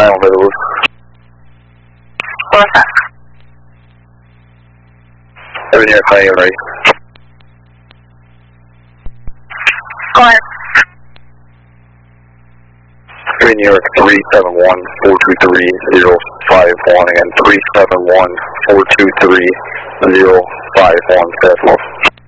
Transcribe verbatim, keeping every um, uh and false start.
nine one Meadows. What's that? Every New York High, right? Go ahead. Every New York three seven one, four two three, zero five one, again three seven one, four two three, zero five one, Fastmore.